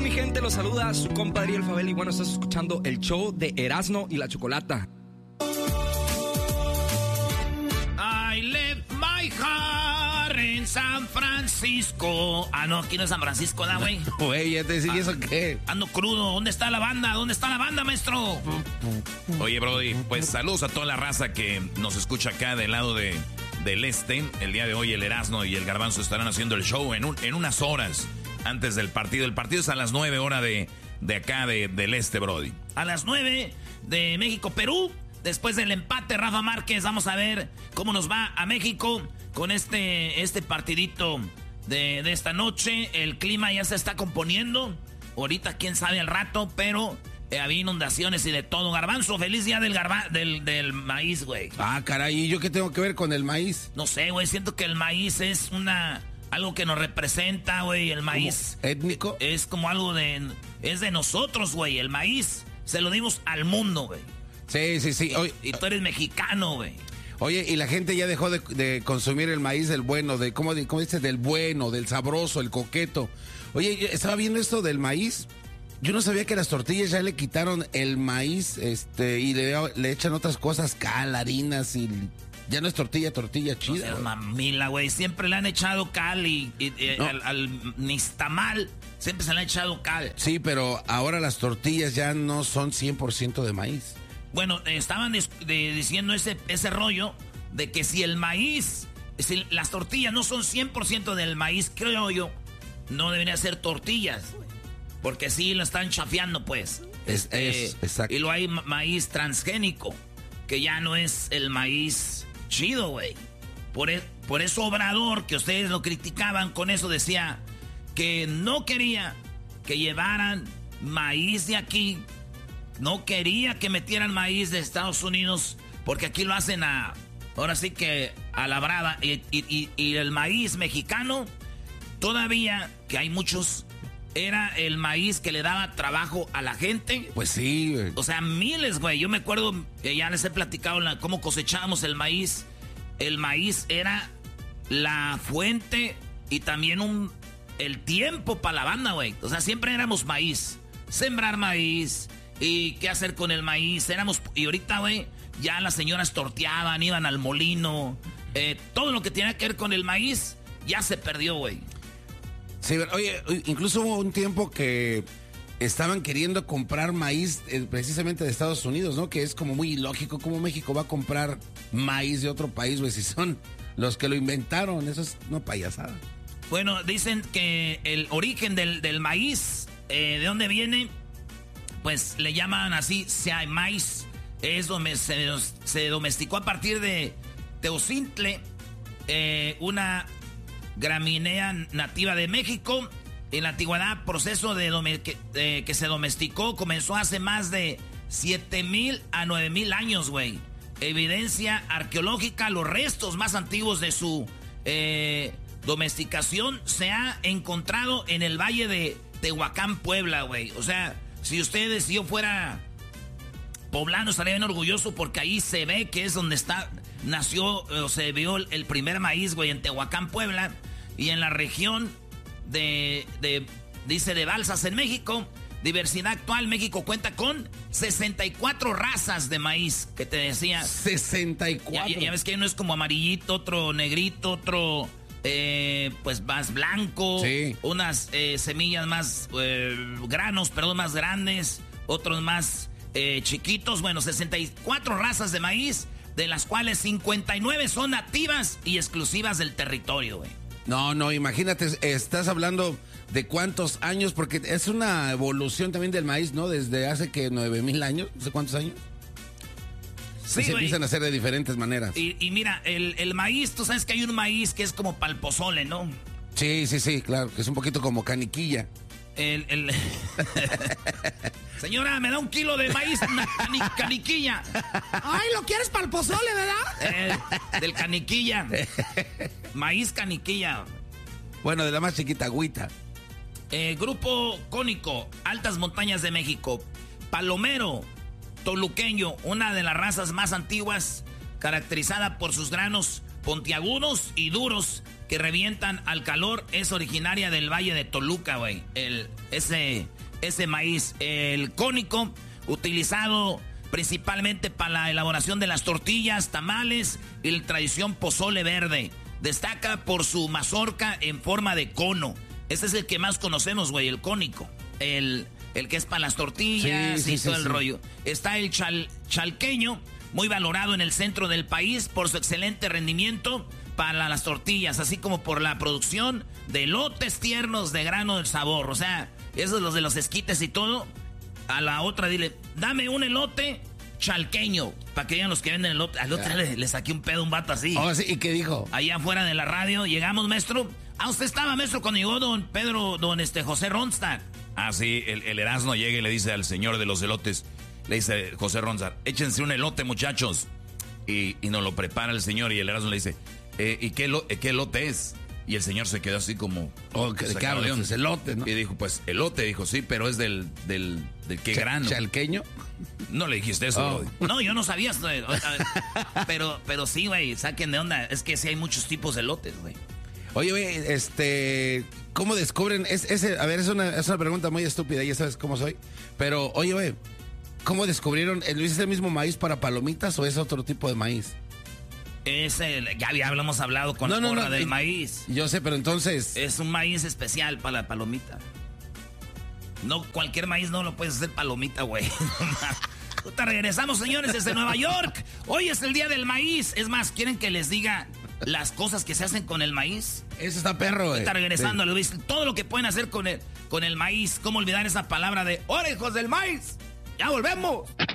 mi gente? Los saluda su compadre El Fabel y bueno, estás escuchando el show de Erasmo y la Chocolata. I left my heart in San Francisco. Ah, no, aquí no es San Francisco, ¿da, güey? Güey, ya te decía, ¿y eso qué? Ando crudo. ¿Dónde está la banda? ¿Dónde está la banda, maestro? Oye, Brody, pues saludos a toda la raza que nos escucha acá del lado del este. El día de hoy el Erasmo y el Garbanzo estarán haciendo el show en unas horas antes del partido. El partido es a las 9 horas de acá del este, Brody. A las 9 de México-Perú. Después del empate, Rafa Márquez, vamos a ver cómo nos va a México con este partidito de esta noche. El clima ya se está componiendo. Ahorita quién sabe al rato, pero había inundaciones y de todo. Garbanzo, feliz día del maíz, güey. Ah, caray, ¿y yo qué tengo que ver con el maíz? No sé, güey, siento que el maíz es algo que nos representa, güey. El maíz étnico es como algo es de nosotros, güey. El maíz se lo dimos al mundo, güey. Sí. Oye, y tú eres mexicano, güey. Oye, y la gente ya dejó de consumir el maíz del bueno, ¿cómo dices? Del bueno, del sabroso, el coqueto. Oye, estaba viendo esto del maíz. Yo no sabía que las tortillas ya le quitaron el maíz, y le echan otras cosas, cal, harinas y ya no es tortilla chida. No seas mamila, güey. Siempre le han echado cal y no. al nixtamal siempre se le ha echado cal. Sí, pero ahora las tortillas ya no son 100% de maíz. Bueno, estaban diciendo ese rollo de que si las tortillas no son 100% del maíz, creo yo, no deberían ser tortillas, porque sí lo están chafeando, pues. Exacto. Y luego hay maíz transgénico, que ya no es el maíz chido, güey. Por eso Obrador, que ustedes lo criticaban, con eso decía que no quería que llevaran maíz de aquí. No quería que metieran maíz de Estados Unidos, porque aquí lo hacen ahora sí que a la brava. Y el maíz mexicano, todavía, que hay muchos, era el maíz que le daba trabajo a la gente. Pues sí, güey. O sea, miles, güey. Yo me acuerdo, ya les he platicado cómo cosechábamos el maíz. El maíz era la fuente y también el tiempo para la banda, güey. O sea, siempre éramos maíz. Sembrar maíz. ¿Y qué hacer con el maíz? Y ahorita, güey, ya las señoras torteaban, iban al molino. Todo lo que tenía que ver con el maíz ya se perdió, güey. Sí, oye, incluso hubo un tiempo que estaban queriendo comprar maíz precisamente de Estados Unidos, ¿no? Que es como muy ilógico cómo México va a comprar maíz de otro país, güey, si son los que lo inventaron. Eso es una payasada. Bueno, dicen que el origen del maíz, ¿de dónde viene? Pues le llaman así, maíz. Se domesticó a partir de Teocintle, una gramínea nativa de México. En la antigüedad, proceso que se domesticó comenzó hace más de 7,000 a 9,000 años, güey. Evidencia arqueológica, los restos más antiguos de su domesticación se ha encontrado en el valle de Tehuacán, Puebla, güey. O sea, si yo fuera poblano, estaría bien orgulloso porque ahí se ve que es donde nació o se vio el primer maíz, güey, en Tehuacán, Puebla. Y en la región de Balsas, en México. Diversidad actual, México cuenta con 64 razas de maíz, que te decía. 64. Ya ves que uno es como amarillito, otro negrito, otro pues más blanco. Sí. Unas semillas más, granos, perdón, más grandes, otros más chiquitos. Bueno, 64 razas de maíz, de las cuales 59 son nativas y exclusivas del territorio, güey. No, imagínate, estás hablando de cuántos años, porque es una evolución también del maíz, ¿no? Desde hace que 9,000 años, no sé cuántos años. Sí, se empiezan a hacer de diferentes maneras. Y mira, el maíz, tú sabes que hay un maíz que es como pal pozole, ¿no? Sí, claro, que es un poquito como caniquilla. Señora, me da 1 kilo de maíz, una caniquilla. Ay, ¿lo quieres para el pozole, verdad? Del caniquilla. Maíz caniquilla. Bueno, de la más chiquita, agüita. Grupo Cónico, Altas Montañas de México. Palomero, toluqueño, una de las razas más antiguas, caracterizada por sus granos puntiagudos y duros, que revientan al calor es originaria del Valle de Toluca, güey. Ese maíz, el cónico, utilizado principalmente para la elaboración de las tortillas, tamales y la tradición pozole verde. Destaca por su mazorca en forma de cono. Este es el que más conocemos, güey, el cónico. El que es para las tortillas y todo el rollo. Está el chalqueño, muy valorado en el centro del país por su excelente rendimiento para las tortillas, así como por la producción de elotes tiernos de grano del sabor. O sea, esos los de los esquites y todo. A la otra dile, dame un elote chalqueño, para que digan los que venden elote. Al otro le saqué un pedo a un vato así. Oh, sí, ¿y qué dijo? Allá afuera de la radio, llegamos, maestro. Usted estaba, maestro, cuando llegó don José Ronstadt. Ah, sí, el Erasmo llega y le dice al señor de los elotes, le dice José Ronstadt, échense un elote, muchachos. Y nos lo prepara el señor y el Erasmo le dice, ¿y qué elote es? Y el señor se quedó así como... Oh, ¿de qué hablas? Es elote, ¿no? Y dijo, pues, elote. Dijo, sí, pero es del qué grano. ¿Chalqueño? No le dijiste eso, oh. No, yo no sabía. Pero sí, güey, saquen de onda. Es que sí hay muchos tipos de elotes, güey. Oye, güey, ¿cómo descubren? A ver, es una pregunta muy estúpida, ya sabes cómo soy. Pero, oye, güey, ¿cómo descubrieron? ¿Es el mismo maíz para palomitas o es otro tipo de maíz? Ya habíamos hablado con la porra del maíz. Yo sé, pero entonces... Es un maíz especial para la palomita. No, cualquier maíz no lo puedes hacer palomita, güey. Te regresamos, señores, desde Nueva York. Hoy es el día del maíz. Es más, ¿quieren que les diga las cosas que se hacen con el maíz? Eso está perro, güey. Está regresando, sí. Luis. Todo lo que pueden hacer con el maíz. ¿Cómo olvidar esa palabra de orejos del maíz? ¡Ya volvemos!